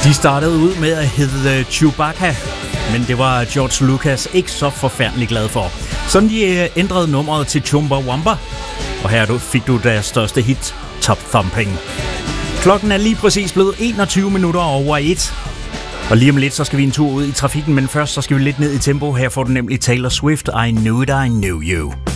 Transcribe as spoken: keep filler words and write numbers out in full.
De startede ud med at hedde Chewbacca, men det var George Lucas ikke så forfærdelig glad for. Så de ændrede nummeret til Chumbawamba, og her fik du deres største hit, Top Thumping. Klokken er lige præcis blevet enogtyve minutter over et. Og lige om lidt, så skal vi en tur ud i trafikken, men først så skal vi lidt ned i tempo. Her får du nemlig Taylor Swift, I Knew It, I Knew You.